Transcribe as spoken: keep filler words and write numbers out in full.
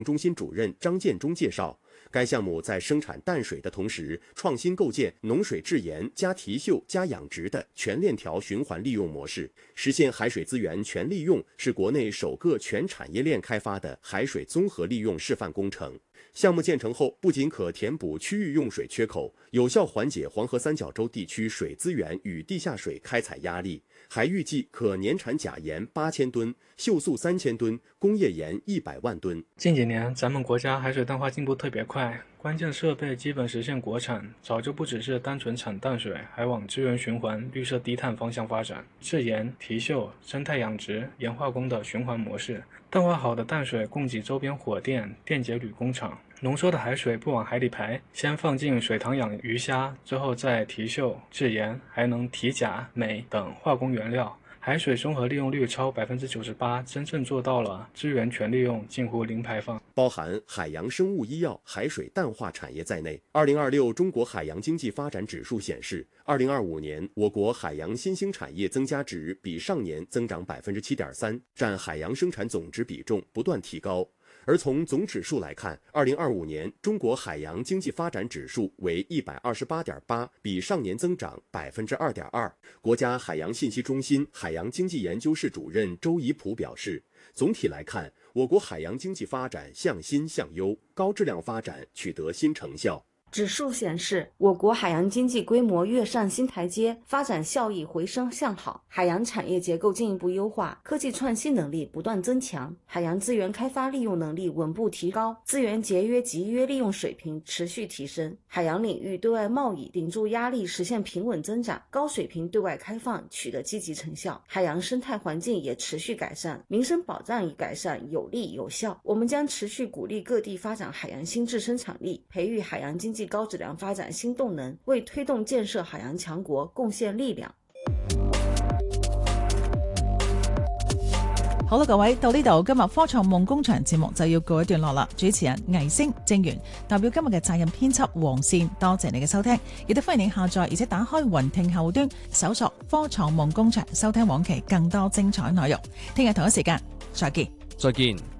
中心主任张建中介绍，该项目在生产淡水的同时，创新构建农水制盐加提嗅加养殖的全链条循环利用模式，实现海水资源全利用，是国内首个全产业链开发的海水综合利用示范工程。项目建成后，不仅可填补区域用水缺口，有效缓解黄河三角洲地区水资源与地下水开采压力，还预计可年产钾盐八千吨、溴素三千吨、工业盐一百万吨。 近几年，咱们国家海水淡化进步特别快，关键设备基本实现国产，早就不只是单纯产淡水，还往资源循环、绿色低碳方向发展。制盐、提嗅、生态养殖、盐化工的循环模式，淡化好的淡水供给周边火电、电解铝工厂。浓缩的海水不往海里排，先放进水塘养鱼虾，之后再提嗅、制盐，还能提钾、镁等化工原料。海水综合利用率超百分之九十八，真正做到了资源全利用，近乎零排放。 包含海洋生物医药、海水淡化产业在内，二零二六中国海洋经济发展指数显示，二零二五年我国海洋新兴产业增加值比上年增长百分之七点三，占海洋生产总值比重不断提高。而从总指数来看，二零二五年中国海洋经济发展指数为一百二十八点八，比上年增长百分之二点二。国家海洋信息中心海洋经济研究室主任周怡普表示，总体来看，我国海洋经济发展向新向优，高质量发展取得新成效。 指数显示，我国海洋经济规模跃上新台阶，发展效益回升向好，海洋产业结构进一步优化，科技创新能力不断增强，海洋资源开发利用能力稳步提高，资源节约集约利用水平持续提升，海洋领域对外贸易顶住压力实现平稳增长，高水平对外开放取得积极成效，海洋生态环境也持续改善，民生保障与改善有力有效。我们将持续鼓励各地发展海洋新质生产力，培育海洋经济高质量发展新动能，为推动建设海洋强国贡献力量。 好啦，各位到呢度，今日科創夢工場節目就要告一段落啦。主持人魏星、正源代表今日嘅責任編輯黃善，多謝你嘅收聽，亦都歡迎你下載而且打開雲聽後端搜索科創夢工場，收聽往期更多精彩內容。聽日同一時間再見， 再見。